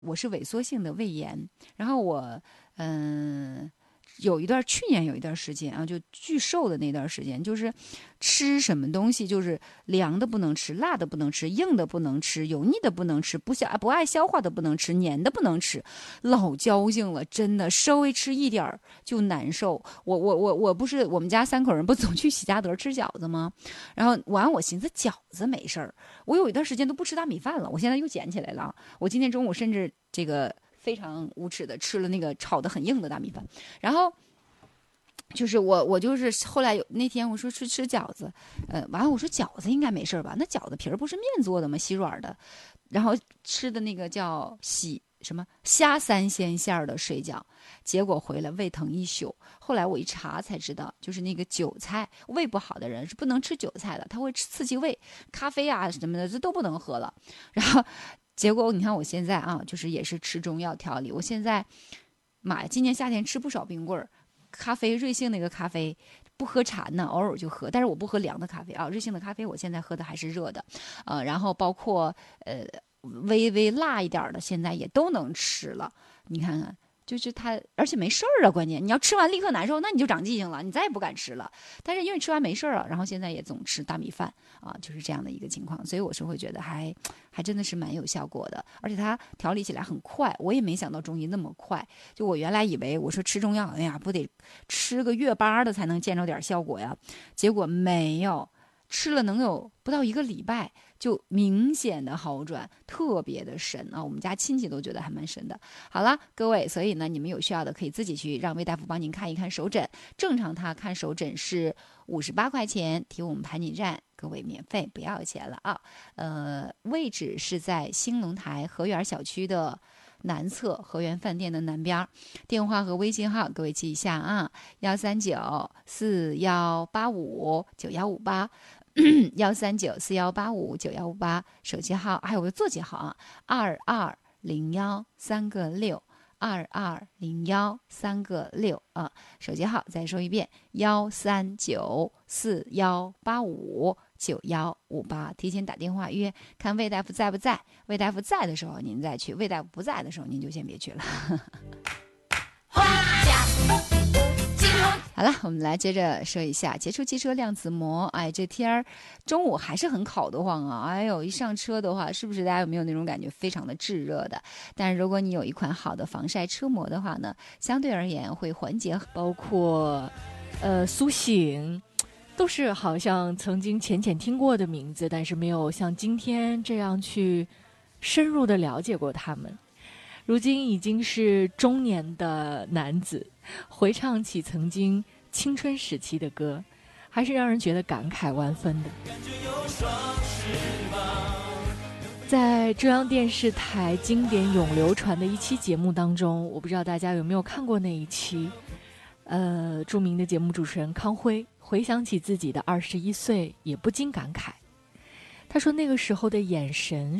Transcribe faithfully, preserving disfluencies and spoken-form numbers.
我是萎缩性的胃炎，然后我嗯。有一段去年有一段时间啊，就巨瘦的那段时间，就是吃什么东西就是凉的不能吃，辣的不能吃，硬的不能吃，油腻的不能吃，不消不爱消化的不能吃，黏的不能吃，老矫情了，真的稍微吃一点就难受。我我我我不是我们家三口人不总去喜家德吃饺子吗？然后完我寻思饺子没事儿，我有一段时间都不吃大米饭了，我现在又捡起来了。我今天中午甚至这个。非常无耻的吃了那个炒的很硬的大米饭，然后就是我我就是后来有那天我说去吃饺子，呃，完了我说饺子应该没事吧？那饺子皮儿不是面做的吗？稀软的，然后吃的那个叫喜什么虾三鲜馅的水饺，结果回来胃疼一宿。后来我一查才知道，就是那个韭菜，胃不好的人是不能吃韭菜的，它会刺激胃，咖啡啊什么的这都不能喝了，然后。结果你看我现在啊，就是也是吃中药调理。我现在，妈呀，今年夏天吃不少冰棍儿，咖啡瑞幸那个咖啡不喝馋呢，偶尔就喝，但是我不喝凉的咖啡啊。瑞幸的咖啡我现在喝的还是热的，呃，然后包括呃微微辣一点的，现在也都能吃了。你看看。就是它，而且没事儿啊。关键你要吃完立刻难受，那你就长记性了，你再也不敢吃了。但是因为吃完没事儿了，然后现在也总吃大米饭啊，就是这样的一个情况。所以我是会觉得还还真的是蛮有效果的，而且它调理起来很快。我也没想到中医那么快。就我原来以为我说吃中药，哎呀，不得吃个月八的才能见着点效果呀？结果没有，吃了能有不到一个礼拜。就明显的好转，特别的神啊！我们家亲戚都觉得还蛮神的。好了，各位，所以呢，你们有需要的可以自己去让魏大夫帮您看一看手诊。正常他看手诊是五十八块钱，提我们盘锦站，各位免费不要钱了啊！呃，位置是在兴隆台河园小区的南侧，河源饭店的南边。电话和微信号各位记一下啊，幺三九四幺八五九幺五八。幺三九四幺八五九幺五八，手机号还有个座机号啊，二二零幺三个六，二二零幺三个六啊，手机号再说一遍，幺三九四幺八五九幺五八，提前打电话约，看魏大夫在不在，魏大夫在的时候您再去，魏大夫不在的时候您就先别去了。好了，我们来接着说一下杰出汽车量子膜。哎，这天儿中午还是很烤得慌啊！哎呦，一上车的话，是不是大家有没有那种感觉非常的炙热的？但如果你有一款好的防晒车膜的话呢，相对而言会缓解， 包括呃苏醒，都是好像曾经浅浅听过的名字，但是没有像今天这样去深入的了解过他们。如今已经是中年的男子，回唱起曾经青春时期的歌，还是让人觉得感慨万分的。在中央电视台经典永流传的一期节目当中，我不知道大家有没有看过那一期，呃，著名的节目主持人康辉回想起自己的二十一岁，也不禁感慨。他说那个时候的眼神